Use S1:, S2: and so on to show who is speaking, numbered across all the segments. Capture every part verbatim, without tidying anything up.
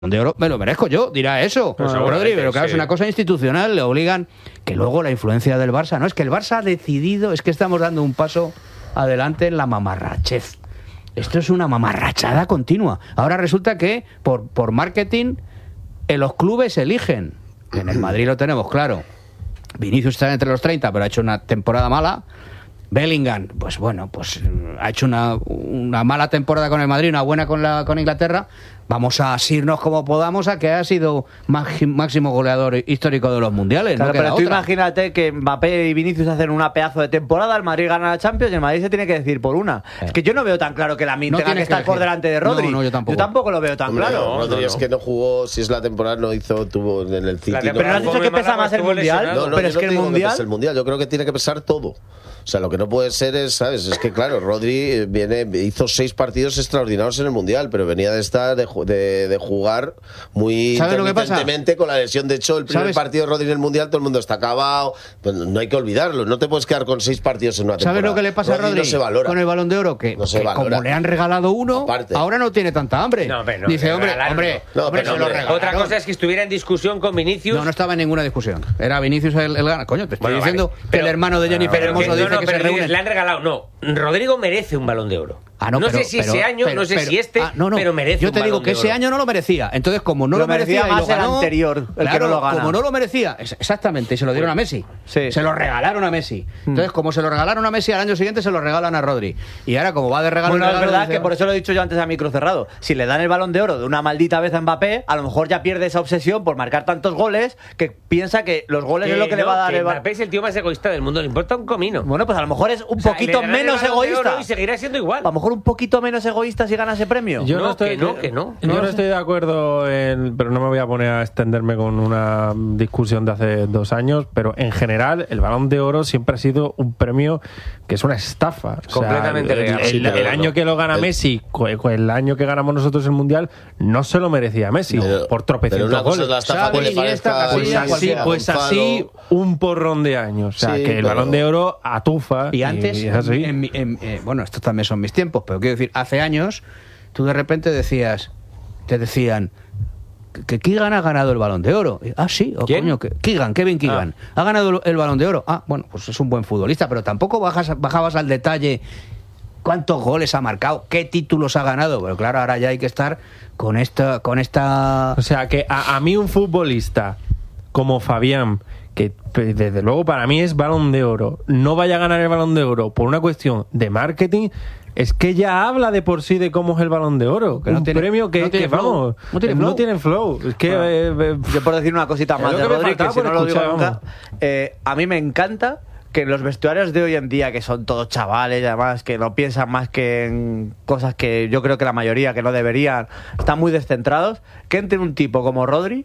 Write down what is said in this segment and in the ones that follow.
S1: de oro me lo merezco yo, dirá eso, pues Rodri, pero claro, sí. Es una cosa institucional, le obligan, que luego la influencia del Barça, no, es que el Barça ha decidido, es que estamos dando un paso adelante en la mamarrachez. Esto es una mamarrachada continua. Ahora resulta que por, por marketing en los clubes eligen. En el Madrid lo tenemos claro. Vinicius está entre los treinta, pero ha hecho una temporada mala. Bellingham, pues bueno, pues ha hecho una, una mala temporada con el Madrid, una buena con la con Inglaterra. Vamos a asirnos como podamos a que ha sido máximo goleador histórico de los mundiales.
S2: Claro,
S1: no
S2: pero tú
S1: otra.
S2: Imagínate que Mbappé y Vinicius hacen una pedazo de temporada, el Madrid gana la Champions y el Madrid se tiene que decir por una. Eh. Es que yo no veo tan claro que Lamine no tenga que estar que por delante de Rodri.
S1: No, no, yo tampoco.
S2: Yo tampoco lo veo tan
S3: Hombre,
S2: claro.
S3: No, Rodri no, no. es que no jugó, si es la temporada no hizo, tuvo en el City.
S2: Pero no has dicho que pesa más el Mundial.
S3: No, no,
S2: pero es
S3: no
S2: que el Mundial...
S3: Que el Mundial, yo creo que tiene que pesar todo. O sea, lo que no puede ser es, ¿sabes? Es que claro, Rodri viene, hizo seis partidos extraordinarios en el Mundial, pero venía de estar de, de, de jugar muy intermitentemente con la lesión. De hecho, el primer ¿Sabes? partido de Rodri en el Mundial, todo el mundo está acabado. Pues no hay que olvidarlo. No te puedes quedar con seis partidos en una temporada.
S1: ¿Sabes lo que le pasa
S3: Rodri
S1: a Rodri
S3: no se valora.
S1: con el Balón de Oro? Que,
S3: no se
S1: que como le han regalado uno, Aparte. ahora no tiene tanta hambre.
S4: No, pero no,
S1: Dice, hombre, hombre,
S3: no,
S1: hombre,
S3: pero
S1: se lo
S3: hombre.
S4: Otra cosa es que estuviera en discusión con Vinicius.
S1: No, no estaba en ninguna discusión. Era Vinicius el, el gana. Coño, te estoy
S4: bueno,
S1: diciendo
S4: vale.
S1: que
S4: pero,
S1: el hermano de Jennifer
S4: pero
S1: Hermoso
S4: que,
S1: dice
S4: no, no,
S1: que
S4: pero
S1: se reúnen.
S4: Le han regalado. No, Rodrigo merece un Balón de Oro.
S1: Ah, no,
S4: no
S1: pero,
S4: sé si
S1: pero,
S4: ese año,
S1: pero,
S4: no sé
S1: pero,
S4: si este,
S1: ah, no, no.
S4: pero merece
S1: Yo
S4: un
S1: te digo
S4: Balón
S1: que
S4: de
S1: ese
S4: Oro.
S1: año no lo merecía. Entonces, como no lo,
S2: lo merecía,
S1: merecía
S2: más
S1: y lo
S2: el
S1: ganó,
S2: anterior, el
S1: claro,
S2: que no lo gana.
S1: Como no lo merecía, exactamente, y se lo dieron a Messi.
S2: Sí.
S1: Se lo regalaron a Messi. Entonces, como se lo regalaron a Messi, al año siguiente se lo regalan a Rodri. Y ahora, como va de regalo
S2: Bueno,
S1: en regalo,
S2: es verdad
S1: dice,
S2: que por eso lo he dicho yo antes a micro cerrado. Si le dan el Balón de Oro de una maldita vez a Mbappé, a lo mejor ya pierde esa obsesión por marcar tantos goles que piensa que los goles
S4: que
S2: es lo que
S4: no,
S2: le va a dar
S4: que
S2: el Balón.
S4: Mbappé es el tío más egoísta del mundo, le importa un comino.
S2: Bueno, pues a lo mejor es un
S4: O sea,
S2: poquito
S4: le darán
S2: menos
S4: el Balón de
S2: egoísta.
S4: Oro y seguirá siendo igual.
S2: A lo mejor un poquito menos egoísta si gana ese premio.
S5: Yo
S4: no,
S5: no, estoy,
S4: que no, que no.
S5: Yo
S4: no
S5: no
S4: sé.
S5: estoy de acuerdo, en, pero no me voy a poner a extenderme con una discusión de hace dos años, pero en general el Balón de Oro siempre ha sido un premio que es una estafa. O sea,
S4: Completamente
S5: el,
S4: real.
S5: el,
S3: Sí,
S5: el,
S3: pero
S5: el
S3: no.
S5: año que lo gana
S3: El-
S5: Messi, el año que ganamos nosotros el Mundial, no se lo merecía Messi,
S3: Pero-
S5: por
S3: pero
S5: tropecientos
S3: una cosa
S5: goles.
S3: es la estafa
S1: Xavi,
S3: que le
S1: Iniesta,
S3: parezca
S5: Pues
S1: Casilla,
S5: así,
S1: cualquiera.
S5: pues así un porrón de años. O sea,
S3: Sí,
S5: que el
S3: pero-
S5: Balón de Oro atufa.
S1: Y antes,
S5: y es así.
S1: en mi- en- eh, bueno, estos también son mis tiempos, pero quiero decir, hace años, tú de repente decías, te decían que Keegan ha ganado el Balón de Oro. Ah, sí, oh,
S4: ¿Quién?
S1: coño, que Keegan, Kevin Keegan, ha ganado el, el Balón de Oro. Ah, bueno, pues es un buen futbolista, pero tampoco bajas, bajabas al detalle cuántos goles ha marcado, qué títulos ha ganado. Pero claro, ahora ya hay que estar con esta, con esta.
S5: O sea, que a, a mí un futbolista como Fabián, que desde luego para mí es Balón de Oro, no vaya a ganar el Balón de Oro por una cuestión de marketing, es que ya habla de por sí de cómo es el Balón de Oro.
S1: Que no
S5: un
S1: tiene-
S5: premio que,
S1: no tiene
S5: que,
S1: flow.
S5: vamos,
S1: No tiene flow.
S5: no tiene flow. Es que...
S2: Bueno,
S5: eh, eh,
S2: Yo por decir una cosita
S5: Es
S2: más
S5: lo
S2: de
S5: que me
S2: Rodri, que
S5: faltaba
S2: si
S5: por
S2: no lo digo
S5: escuchar,
S2: nunca,
S5: vamos.
S2: eh, a mí me encanta que en los vestuarios de hoy en día, que son todos chavales, además, que no piensan más que en cosas que yo creo que la mayoría que no deberían, están muy descentrados, que entre un tipo como Rodri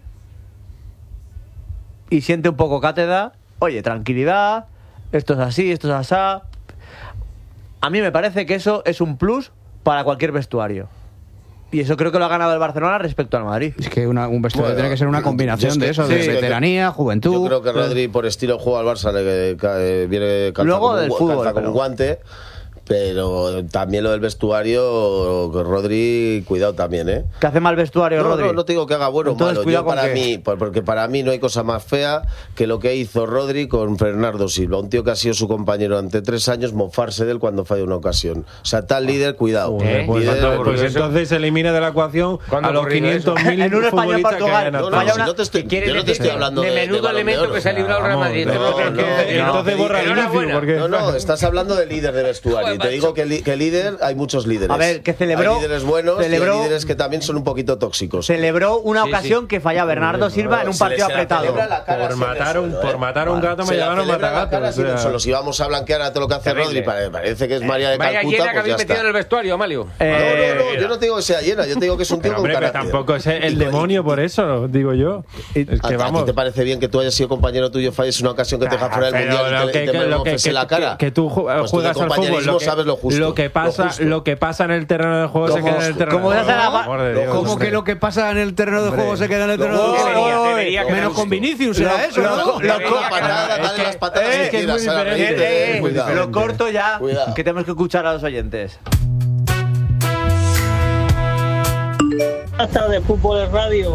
S2: y siente un poco cátedra, oye, tranquilidad, esto es así, esto es asá. A mí me parece que eso es un plus para cualquier vestuario. Y eso creo que lo ha ganado el Barcelona respecto al Madrid.
S1: Es que una- un vestuario
S3: Bueno,
S1: tiene que ser una
S3: yo
S1: combinación
S3: es que-
S1: de eso,
S3: sí,
S1: de
S3: es que-
S1: veteranía, juventud.
S3: Yo creo que Rodri, por estilo juego al Barça, le cae- viene calza
S2: Luego
S3: como
S2: del
S3: un,
S2: fútbol,
S3: calza como
S2: pero-
S3: un guante. Pero también lo del vestuario, con Rodri, cuidado también, ¿eh?
S2: Que hace mal vestuario,
S3: No,
S2: Rodri.
S3: no, no te digo que haga bueno o
S2: Entonces,
S3: malo.
S2: cuidado
S3: Yo
S2: con
S3: para
S2: que-
S3: mí, por- porque para mí no hay cosa más fea que lo que hizo Rodri con Bernardo Silva, un tío que ha sido su compañero durante tres años, mofarse de él cuando falla una ocasión. O sea, tal líder, cuidado.
S5: Joder, pues,
S3: Líder-
S5: entonces- pues
S4: eso?
S5: entonces se elimina de la ecuación
S4: ¿Cuándo
S5: a
S4: ha
S5: los
S4: ocurrido
S5: quinientos mil
S2: En un
S5: futbolistas que
S2: España-Portugal.
S5: hay en
S3: No,
S5: el
S3: no,
S2: Vaya
S3: si
S2: una-
S3: no te estoy,
S4: ¿Qué quieres
S3: yo no te
S4: decir?
S3: estoy hablando de,
S4: de
S3: de
S4: menudo
S3: Balón de
S4: elemento
S3: Oro.
S4: que se ha librado el Real
S5: Vamos,
S4: Madrid.
S5: no,
S4: Esto es lo que-
S3: no,
S4: que-
S3: no,
S5: entonces
S3: no,
S5: borra el
S4: enhorabuena.
S5: inicio, porque...
S3: No, no, estás hablando de líder de vestuario. Y te digo que, li- que líder, hay muchos líderes.
S2: A ver, que celebró-
S3: Hay líderes buenos
S2: celebró-
S3: y hay líderes que también son un poquito tóxicos.
S2: Celebró una
S4: Sí,
S2: ocasión
S4: sí.
S2: que falla Bernardo Silva en un
S3: Se le-
S2: partido
S3: se la
S2: apretado.
S3: celebra la cara
S5: Por
S3: así en el
S5: matar, un,
S3: suelo,
S5: por
S3: ¿eh?
S5: matar a un gato me
S3: Se la
S5: llamaron
S3: celebra la
S5: matagato.
S3: cara
S5: O
S3: así en el
S5: sea,
S3: suelo. Si vamos a blanquear a todo lo que hace
S4: Terrible.
S3: Rodri, pare- parece que es María de
S4: Vaya
S3: Calcuta,
S4: llena que
S3: pues ya
S4: habéis metido en el
S3: está.
S4: vestuario, Amalio.
S2: Eh,
S3: No, no, no, yo no te digo que sea llena, yo te digo que es un tío
S5: pero,
S3: con
S5: hombre, pero
S3: carácter.
S5: tampoco es el, el demonio por eso, digo yo. Es
S3: ¿A,
S5: que
S3: a
S5: vamos...
S3: ti te parece bien que tú hayas sido compañero tuyo, falles una ocasión que te deja fuera del
S5: Pero
S3: mundial
S5: lo
S3: y
S5: que-
S3: te, te
S5: que- lo que-
S3: mofes
S5: que-
S3: en la cara?
S5: que- que tú ju-
S3: Pues tú de
S5: juegas al fútbol,
S3: compañerismo
S5: lo que,
S3: sabes lo justo.
S5: lo que pasa,
S3: justo.
S5: lo que pasa en el terreno de juego se
S3: Lo
S5: queda en el
S3: justo.
S5: terreno
S2: ¿Cómo
S5: de
S2: vas a
S5: juego.
S2: la-
S5: Por de
S3: lo
S5: Dios.
S1: ¿Cómo
S3: Hombre.
S1: que lo que pasa en el terreno de juego se queda en el terreno de
S3: Lo-
S1: juego?
S4: Debería, debería
S1: Menos
S4: quedar
S1: con
S4: justo.
S1: Vinicius, era eso,
S2: lo-
S1: ¿no?
S2: lo-
S3: Dale
S2: lo-
S3: la patada,
S5: es
S3: dale
S5: que-
S3: las patadas
S5: es
S3: si
S5: que es
S3: quieras,
S5: muy
S3: Sara,
S5: diferente.
S3: reíte,
S2: Eh, eh,
S3: cuidado.
S2: lo corto ya,
S3: Cuidado.
S2: que tenemos que escuchar a los oyentes.
S6: Buenas tardes, Fútbol Radio.